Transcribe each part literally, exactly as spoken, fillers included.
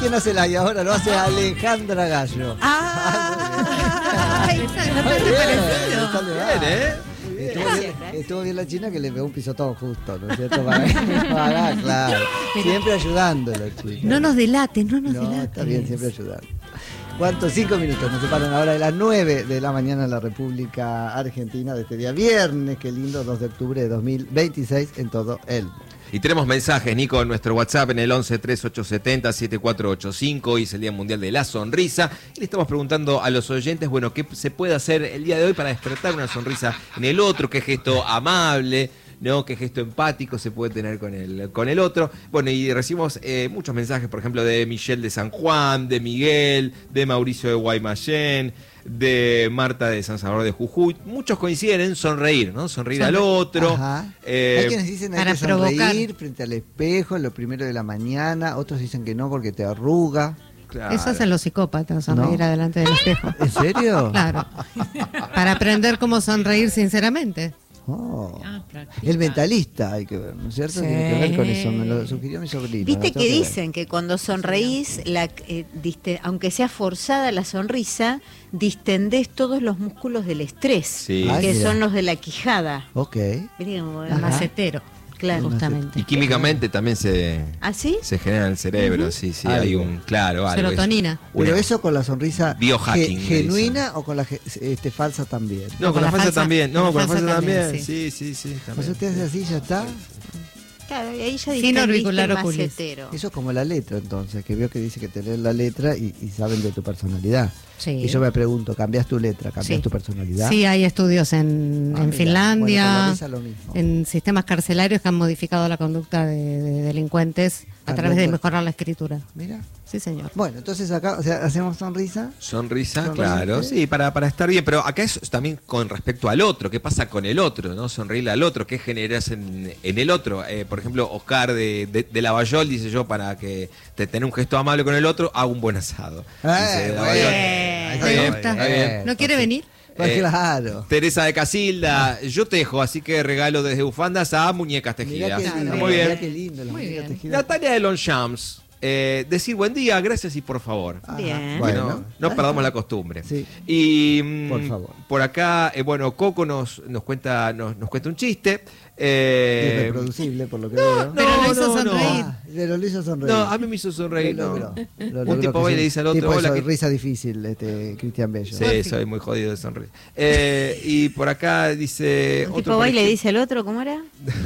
Cristian hace la y ahora lo hace Alejandra Gallo. Ah, Ay, bastante bien, parecido. está bien, ¿eh? Estuvo bien, estuvo bien la China que le pegó un pisotón justo, ¿no es cierto? Para, para, claro. Siempre ayudando la China. No nos delates, no nos No, delates. está bien, siempre ayudando. ¿Cuántos? Cinco minutos nos separan ahora de las nueve de la mañana en la República Argentina de este día viernes. Qué lindo, dos de octubre de dos mil veintiséis en todo el mundo. Y tenemos mensajes, Nico, en nuestro WhatsApp en el once treinta y ocho setenta setenta y cuatro ochenta y cinco. Hoy es el Día Mundial de la Sonrisa. Y le estamos preguntando a los oyentes, bueno, ¿qué se puede hacer el día de hoy para despertar una sonrisa en el otro? ¿Qué gesto amable? ¿No? ¿Qué gesto empático se puede tener con el, con el otro? Bueno, y recibimos eh, muchos mensajes, por ejemplo, de Michelle de San Juan, de Miguel, de Mauricio de Guaymallén, de Marta de San Salvador de Jujuy. Muchos coinciden en sonreír, ¿no? Sonreír Sonre- al otro. Ajá. Eh, Hay quienes dicen hay para que sonreír provocar. frente al espejo en lo primero de la mañana, otros dicen que no porque te arruga. claro. Eso hacen los psicópatas, sonreír No. adelante del espejo. ¿En serio? Claro. Para aprender cómo sonreír sinceramente. Oh. Ah, practica. El mentalista hay que ver, ¿no es cierto? Sí. Tiene que ver con eso, me lo sugirió mi sobrino. Viste lo tengo que ver. dicen que cuando sonreís, la, eh, diste- aunque sea forzada la sonrisa, distendés todos los músculos del estrés, Sí. Ay, que mira. son los de la quijada. Ok. Viste cómo- El Ajá. macetero. Claro. Justamente. Y químicamente también se, ¿Ah, sí? se genera en el cerebro, sí, sí, Algo. hay un, claro, algo. Serotonina. Pero Una- eso con la sonrisa Biohacking, ge- le genuina o con la ge- este, falsa también. No, con la falsa también, no, con con la la falsa falsa también, también, sí, sí, sí, O sea, también. usted hace así, ya está. Claro, y ahí ya Sin distendiste auricular el oculis. macetero. Eso es como la letra, entonces, que veo que dice que te leen la letra y, y saben de tu personalidad. Sí. Y yo me pregunto, ¿cambias tu letra? ¿Cambias Sí. tu personalidad? Sí, hay estudios en, Ah, en mira. Finlandia, Bueno, con la risa lo mismo. en sistemas carcelarios que han modificado la conducta de, de delincuentes a Cambiando- través de mejorar la escritura. Mira. Sí, señor. Bueno, entonces acá, o sea, hacemos sonrisa. Sonrisa, Sonrisa, claro, ¿sí? sí, para, para estar bien, pero acá es también con respecto al otro, ¿qué pasa con el otro? ¿No? Sonreírle al otro, ¿qué generas en, en el otro? Eh, por ejemplo, Oscar de, de, de Lavallol dice yo, para que te tener un gesto amable con el otro, hago un buen asado. Dice Eh, Lavallol. bueno. Está ¿Te bien, gusta? está bien. ¿No quiere venir? Pues Eh, claro. Teresa de Casilda, yo tejo, así que regalo desde bufandas a muñecas Mirá tejidas. qué lindo, Muy bien. mirá qué lindo, las Muy muñecas bien. tejidas. Natalia de Longchamps, eh, decir buen día, gracias y por favor. Ajá. Bien. Que Bueno, no, no ahí perdamos está. la costumbre. Sí. Y mm, Por favor. por acá, eh, bueno, Coco nos, nos cuenta nos, nos cuenta un chiste. Es Eh, reproducible por lo que no, veo. Pero lo hizo no, no. sonreír. Ah, pero lo hizo sonreír. no, a mí me hizo sonreír. Lo no. logró, lo Un logró tipo que va y sí. le dice al otro, Tipo de hola, so- ¿qué- risa difícil, este, Cristian Bello. Sí, soy muy jodido de sonreír. Eh, y por acá dice... Un otro tipo va y le ejemplo- dice al otro, ¿cómo era?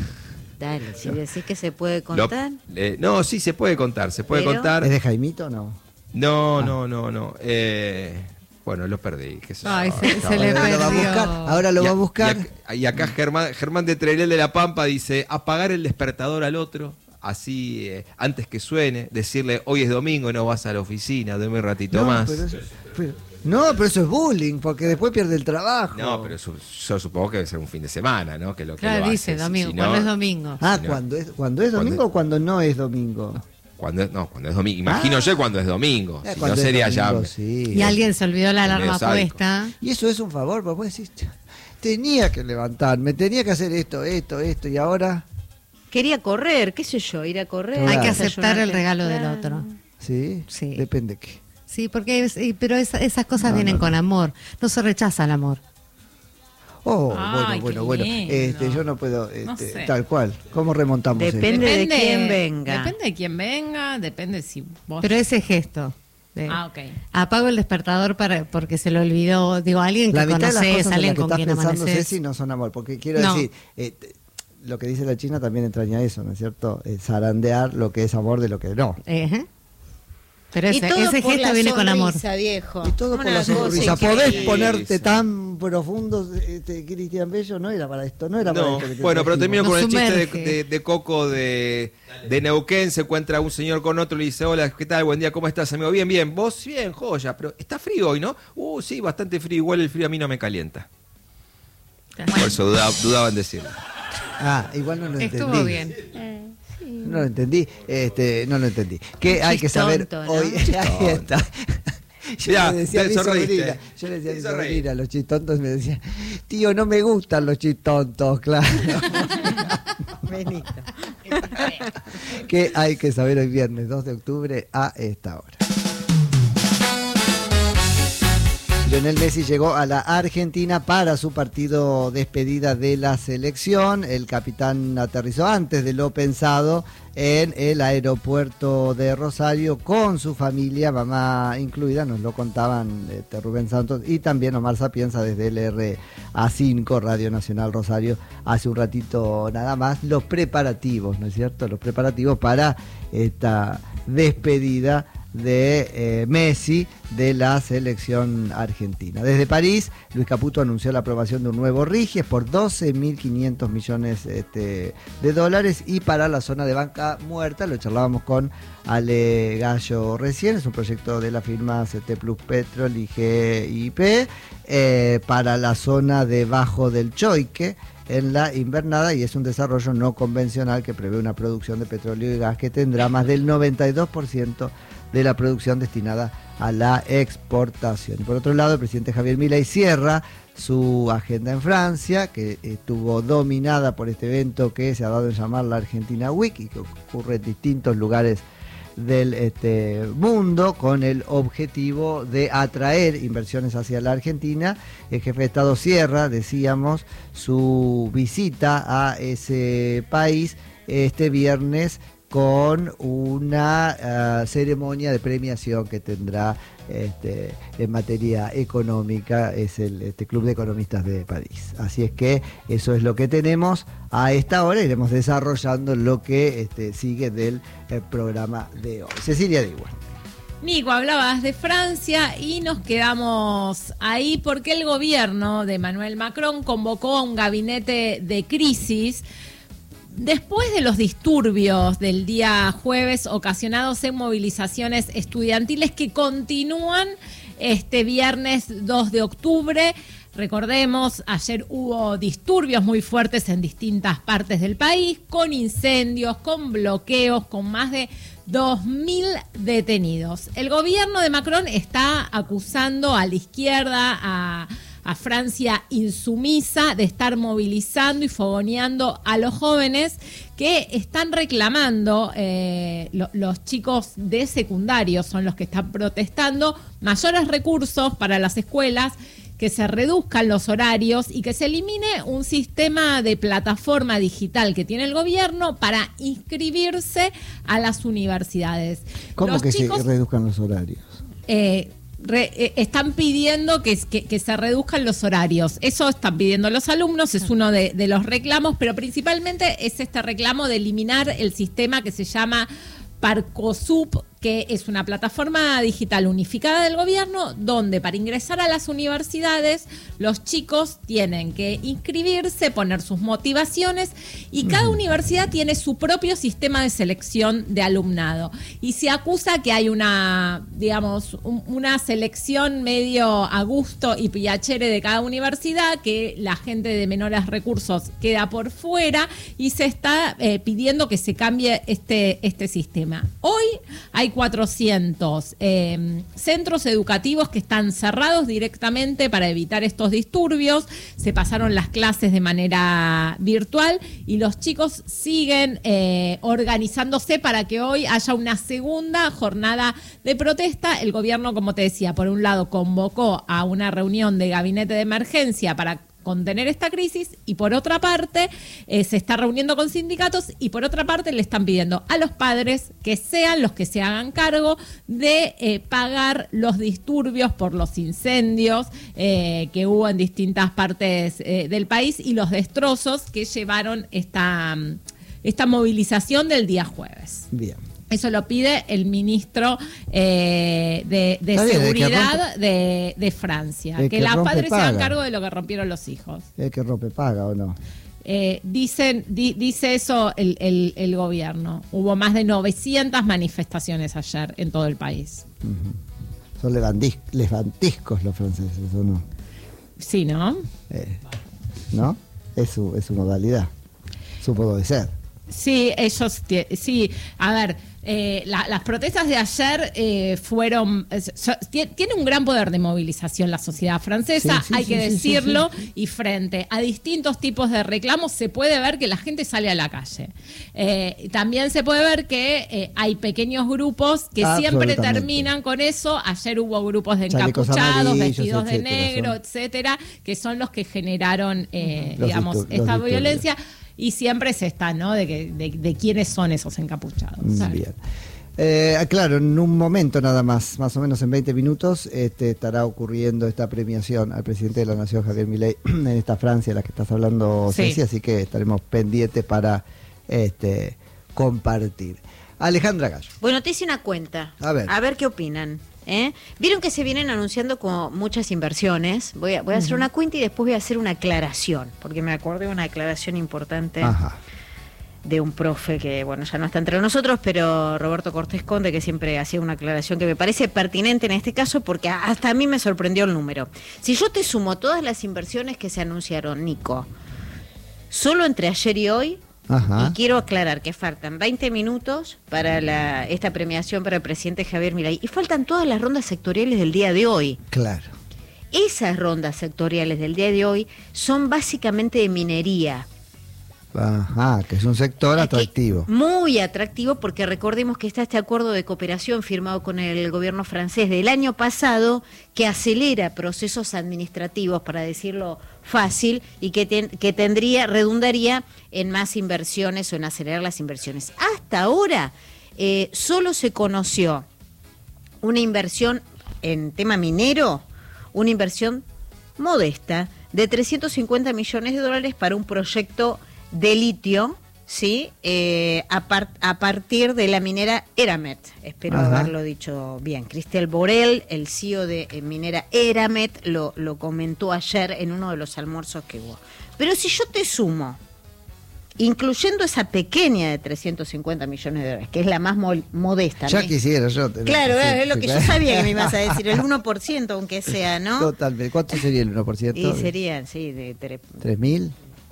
Dale, si decís que se puede Lo- contar. eh, no, sí, se puede contar, se puede Pero- contar. ¿Es de Jaimito o no? No, Ah. no, no, no. Eh, bueno, lo perdí. qué sé yo. Ay, se, se le Ahora lo va a perdió. buscar. Ahora lo Y va a a- buscar. Y acá, y acá Germán, Germán de Trelel de la Pampa dice, apagar el despertador al otro, así eh, antes que suene, decirle, hoy es domingo, no vas a la oficina, duerme un ratito No, más. pero eso, pero- no, pero eso es bullying, porque después pierde el trabajo. No, pero su- yo supongo que debe ser un fin de semana, ¿no? Que lo que Claro, lo dice hace. domingo. Si no- ¿Cuándo es domingo? Ah, si no- cuando es, cuando es Cuando- domingo o cuando no es domingo. Cuando es, no, cuando es domingo. Imagino Ah. yo cuando es domingo. Eh, Si cuando no es sería domingo, ya. sí. Y alguien se olvidó la medio alarma sádico. puesta. Y eso es un favor, porque vos decís, tenía que levantarme, tenía que hacer esto, esto, esto, y ahora, Quería correr, qué sé yo, ir a correr. Hay que aceptar el desayunarte. regalo del Claro. otro. ¿sí? Sí. Depende qué. Sí, porque es- y- pero esa- esas cosas No, vienen no, no. con amor. No se rechaza el amor. Oh, Ay, bueno, qué bueno, bueno. lindo. Este, yo no puedo, este, No sé. tal cual. ¿Cómo remontamos Depende esto? de quién venga. Depende de quién venga, depende si vos... Pero ese gesto. de, Ah, ok. apago el despertador para porque se lo olvidó. Digo, alguien que La mitad de las conoces, cosas en alguien las que con estás quien pensando, amaneces. Ceci, no son amor, porque quiero No. decir, eh, t- lo que dice la China también entraña eso, ¿no es cierto? Eh, zarandear lo que es amor de lo que no. Ejé. Pero Y ese, todo ese por gesto la viene con amor. sonrisa, viejo. Y todo por Una la cosa sonrisa. increíble. Podés ponerte Sí. tan profundo, este, Cristian Bello, no era para esto, no era para No, esto. que te bueno, pero trajimos. termino con Nos el chiste de, sumerge. de- de Coco de, de Neuquén. Se encuentra un señor con otro y le dice, hola, ¿qué tal? Buen día, ¿cómo estás, amigo? Bien, bien. ¿Vos? Bien, joya. Pero está frío hoy, ¿no? Uh, sí, bastante frío. Igual el frío a mí no me calienta. Por eso dudaba, dudaba en decirlo. Ah, igual no lo entendí. Estuvo bien. Eh, sí. No lo entendí, este, no lo entendí. Que hay que saber Chistonto, ¿no? hoy. Ahí está. Yo Mirá, le decía a te mi sonreíste. sobrina, yo le decía a mi Te sonreí. sobrina, los chistontos me decía, tío, no me gustan los chistontos, claro. Benito. ¿Qué hay que saber hoy viernes dos de octubre a esta hora? Lionel Messi llegó a la Argentina para su partido despedida de la selección. El capitán aterrizó antes de lo pensado en el aeropuerto de Rosario con su familia, mamá incluida, nos lo contaban este, Rubén Santos y también Omar Sapienza desde el R A cinco, Radio Nacional Rosario, hace un ratito nada más, los preparativos, ¿no es cierto? Los preparativos para esta despedida de eh, Messi de la selección argentina. Desde París, Luis Caputo anunció la aprobación de un nuevo RIGIES por doce mil quinientos millones este, de dólares y para la zona de banca muerta, lo charlábamos con Ale Gallo recién, es un proyecto de la firma C T Plus Petrol y G I P eh, para la zona debajo del Choique en la invernada y es un desarrollo no convencional que prevé una producción de petróleo y gas que tendrá más del noventa y dos por ciento de la producción destinada a la exportación. Y por otro lado, el presidente Javier Milei cierra su agenda en Francia, que estuvo dominada por este evento que se ha dado en llamar la Argentina Week y que ocurre en distintos lugares del este, mundo con el objetivo de atraer inversiones hacia la Argentina. El jefe de Estado cierra, decíamos, su visita a ese país este viernes con una uh, ceremonia de premiación que tendrá este, en materia económica, es el este, Club de Economistas de París. Así es que eso es lo que tenemos a esta hora, iremos desarrollando lo que este, sigue del eh, programa de hoy. Cecilia Diwan. Nico, hablabas de Francia y nos quedamos ahí porque el gobierno de Emmanuel Macron convocó a un gabinete de crisis después de los disturbios del día jueves ocasionados en movilizaciones estudiantiles que continúan este viernes dos de octubre. Recordemos, ayer hubo disturbios muy fuertes en distintas partes del país, con incendios, con bloqueos, con más de dos mil detenidos. El gobierno de Macron está acusando a la izquierda, a... a Francia insumisa, de estar movilizando y fogoneando a los jóvenes que están reclamando, eh, lo, los chicos de secundario son los que están protestando, mayores recursos para las escuelas, que se reduzcan los horarios y que se elimine un sistema de plataforma digital que tiene el gobierno para inscribirse a las universidades. ¿Cómo los que chicos, se reduzcan los horarios? Eh, Re, eh, están pidiendo que, que, que se reduzcan los horarios. Eso están pidiendo los alumnos, es uno de, de los reclamos, pero principalmente es este reclamo de eliminar el sistema que se llama Parcosup, que es una plataforma digital unificada del gobierno, donde para ingresar a las universidades los chicos tienen que inscribirse, poner sus motivaciones y cada universidad tiene su propio sistema de selección de alumnado. Y se acusa que hay una, digamos, un, una selección medio a gusto y piacere de cada universidad, que la gente de menores recursos queda por fuera y se está eh, pidiendo que se cambie este, este sistema. Hoy hay cuatrocientos eh, centros educativos que están cerrados directamente para evitar estos disturbios. Se pasaron las clases de manera virtual y los chicos siguen eh, organizándose para que hoy haya una segunda jornada de protesta. El gobierno, como te decía, por un lado convocó a una reunión de gabinete de emergencia para contener esta crisis y por otra parte eh, se está reuniendo con sindicatos y por otra parte le están pidiendo a los padres que sean los que se hagan cargo de eh, pagar los disturbios por los incendios eh, que hubo en distintas partes eh, del país y los destrozos que llevaron esta, esta movilización del día jueves. Bien. Eso lo pide el ministro eh, de, de bien, Seguridad rompe, de, de Francia. Que, que que las padres paga. se hagan cargo de lo que rompieron los hijos. El que rompe paga, ¿o no? Eh, dicen, di, dice eso el, el, el gobierno. Hubo más de novecientas manifestaciones ayer en todo el país. Uh-huh. Son levantis, levantiscos los franceses, ¿o no? Sí, ¿no? Eh, ¿No? Es su, es su modalidad, su modo de ser. Sí, ellos, sí, a ver, eh, la, las protestas de ayer eh, fueron, eh, tiene un gran poder de movilización la sociedad francesa, sí, sí, hay sí, que sí, decirlo, sí, sí. Y frente a distintos tipos de reclamos se puede ver que la gente sale a la calle. Eh, también se puede ver que eh, hay pequeños grupos que siempre terminan con eso. Ayer hubo grupos de encapuchados, vestidos de etcétera, negro, son... etcétera, que son los que generaron, eh, digamos, esta disturbios. violencia. Y siempre se está, ¿no? De, que, de, de quiénes son esos encapuchados. Bien. Eh, claro, en un momento nada más, más o menos en veinte minutos, este, estará ocurriendo esta premiación al presidente de la Nación, Javier Milei, en esta Francia de la que estás hablando, sí. Ceci, así que estaremos pendientes para este, compartir. Alejandra Gallo. Bueno, te hice una cuenta. A ver. A ver qué opinan. ¿Eh? Vieron que se vienen anunciando como muchas inversiones. Voy a, voy a hacer uh-huh. una cuenta y después voy a hacer una aclaración, porque me acordé de una aclaración importante Ajá. de un profe que, bueno, ya no está entre nosotros, pero Roberto Cortés Conde, que siempre hacía una aclaración que me parece pertinente en este caso, porque hasta a mí me sorprendió el número. Si yo te sumo todas las inversiones que se anunciaron, Nico, solo entre ayer y hoy, Ajá. y quiero aclarar que faltan veinte minutos para la, esta premiación para el presidente Javier Milei y faltan todas las rondas sectoriales del día de hoy. Claro. Esas rondas sectoriales del día de hoy son básicamente de minería. Ajá, que es un sector atractivo. Que, muy atractivo, porque recordemos que está este acuerdo de cooperación firmado con el gobierno francés del año pasado que acelera procesos administrativos, para decirlo fácil, y que, ten, que tendría, redundaría en más inversiones o en acelerar las inversiones. Hasta ahora eh, solo se conoció una inversión en tema minero, una inversión modesta de trescientos cincuenta millones de dólares para un proyecto de litio, ¿sí? Eh, a, par, a partir de la minera Eramet. Espero Ajá. haberlo dicho bien. Cristel Borel, el C E O de eh, minera Eramet, lo, lo comentó ayer en uno de los almuerzos que hubo. Pero si yo te sumo, incluyendo esa pequeña de trescientos cincuenta millones de dólares, que es la más mo modesta. Ya ¿no? quisiera yo. Claro, sí, es lo sí, que claro. yo sabía que me ibas a decir, el uno por ciento aunque sea, ¿no? Totalmente. ¿Cuánto sería el uno por ciento? Y serían, sí, de... ¿Tres mil?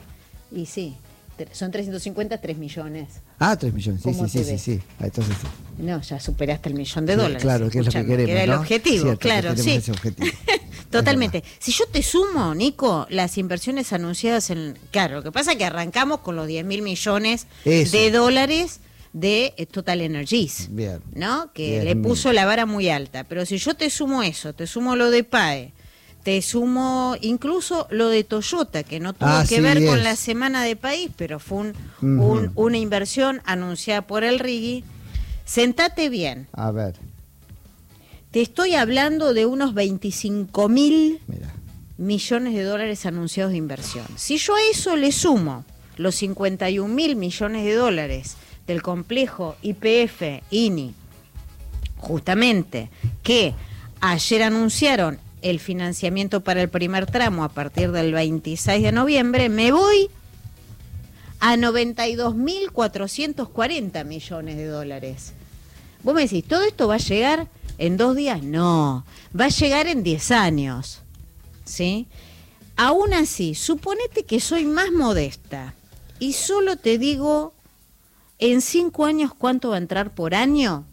Y sí. Son trescientos cincuenta, tres millones. Ah, tres millones, sí, sí, sí, sí, sí. Ah, entonces sí. No, ya superaste el millón de sí, dólares. Claro, que es lo que queremos, que era el ¿no? objetivo, Cierto, claro, sí. Ese objetivo. Totalmente. Si yo te sumo, Nico, las inversiones anunciadas en... Claro, lo que pasa es que arrancamos con los diez mil millones Eso. de dólares de Total Energies, Bien. ¿no? Que le puso la vara muy alta. Pero si yo te sumo eso, te sumo lo de P A E, te sumo incluso lo de Toyota, que no tuvo ah, que sí ver es. con la semana de país, pero fue un, uh-huh. un, una inversión anunciada por el Rigui. Sentate bien. A ver. Te estoy hablando de unos veinticinco mil millones de dólares anunciados de inversión. Si yo a eso le sumo los cincuenta y un mil millones de dólares del complejo Y P F I N I, justamente, que ayer anunciaron el financiamiento para el primer tramo a partir del veintiséis de noviembre, me voy a noventa y dos mil cuatrocientos cuarenta millones de dólares. Vos me decís, ¿todo esto va a llegar en dos días? No, va a llegar en diez años, ¿sí? Aún así, suponete que soy más modesta y solo te digo, en cinco años, ¿cuánto va a entrar por año?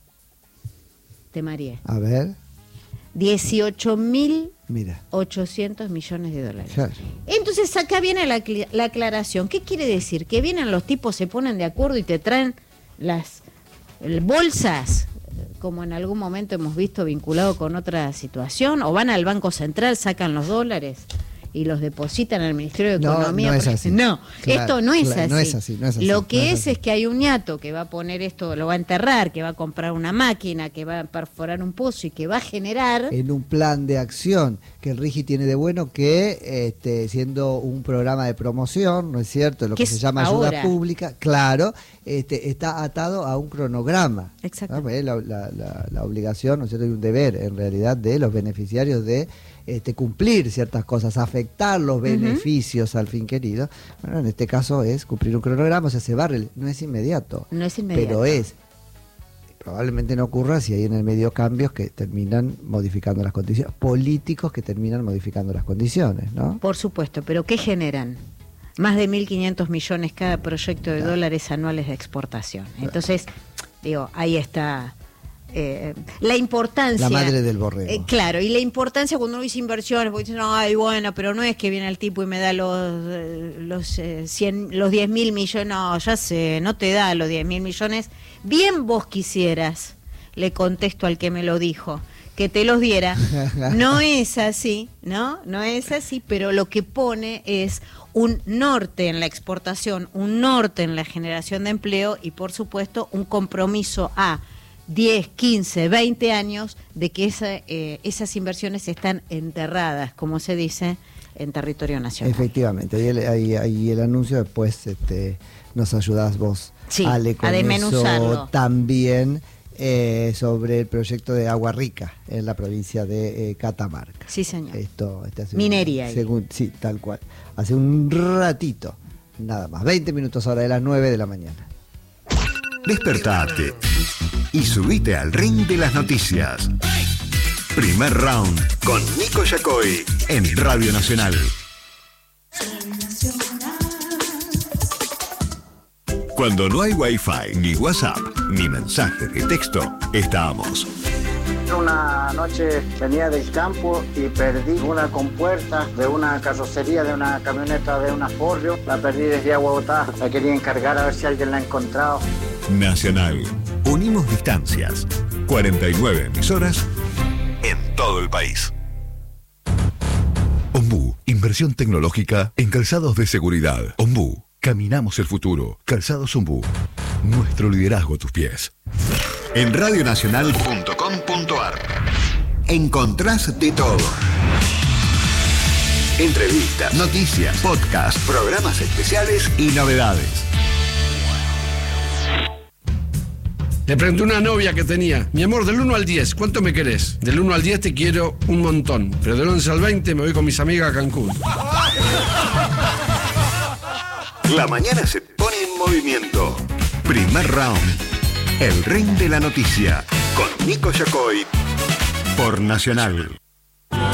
Te mareé. A ver. dieciocho mil ochocientos millones de dólares. Claro. Entonces acá viene la, la aclaración. ¿Qué quiere decir? Que vienen los tipos, se ponen de acuerdo y te traen las bolsas, como en algún momento hemos visto vinculado con otra situación, o van al Banco Central, sacan los dólares y los depositan al Ministerio de no, Economía. No, es así. No, claro, esto no es, claro, así. no es así. No es así. Lo que no es es, es que hay un ñato que va a poner esto, lo va a enterrar, que va a comprar una máquina, que va a perforar un pozo y que va a generar... En un plan de acción que el Rigi tiene de bueno, que este, siendo un programa de promoción, ¿no es cierto? Lo que se llama ayuda ahora? pública, claro, este, está atado a un cronograma. Exacto. ¿no? La, la, la, la obligación, ¿no es cierto? Y un deber, en realidad, de los beneficiarios de este, cumplir ciertas cosas, afectar los beneficios uh-huh. al fin querido. Bueno, en este caso es cumplir un cronograma, o sea, se barre, no es inmediato. No es inmediato. Pero es... Probablemente no ocurra si hay en el medio cambios que terminan modificando las condiciones, políticos que terminan modificando las condiciones, ¿no? Por supuesto, pero ¿qué generan? más de mil quinientos millones cada proyecto de claro. dólares anuales de exportación. Entonces, digo, ahí está eh, la importancia. La madre del borrego. Eh, claro, y la importancia cuando uno dice inversiones, porque dicen, ay, bueno, pero no es que viene el tipo y me da los eh, los eh, cien, los diez mil millones, no, ya sé, no te da los diez mil millones. Bien vos quisieras, le contesto al que me lo dijo, que te los diera. No es así, ¿no? No es así, pero lo que pone es un norte en la exportación, un norte en la generación de empleo y, por supuesto, un compromiso a diez, quince, veinte años de que esa, eh, esas inversiones están enterradas, como se dice, en territorio nacional. Efectivamente, ahí el, ahí, ahí el anuncio, después este, nos ayudás vos, sí, Ale, con a desmenuzarlo. Eso también. Eh, sobre el proyecto de Agua Rica en la provincia de eh, Catamarca. Sí, señor. Esto, este hace Minería. Un, según, sí, tal cual. Hace un ratito, nada más. veinte minutos ahora de las nueve de la mañana. Despertate y subite al ring de las noticias. Primer round con Nico Yacoy en Radio Nacional. Cuando no hay Wi-Fi, ni WhatsApp, ni mensaje de texto, estamos. Una noche venía del campo y perdí una compuerta de una carrocería de una camioneta de una Forrio. La perdí desde Agua Botá. La quería encargar a ver si alguien la ha encontrado. Nacional. Unimos distancias. cuarenta y nueve emisoras en todo el país. Ombú. Inversión tecnológica en calzados de seguridad. Ombú. Caminamos el futuro. Calzados Ombú. Nuestro liderazgo a tus pies. En radionacional punto com punto ar encontrás de todo. Entrevistas, noticias, podcasts, programas especiales y novedades. Le pregunté a una novia que tenía: mi amor, del uno al diez, ¿cuánto me querés? Del uno al diez te quiero un montón, pero del once al veinte me voy con mis amigas a Cancún. La mañana se pone en movimiento. Primer round. El ring de la noticia. Con Nico Yacoy. Por Nacional.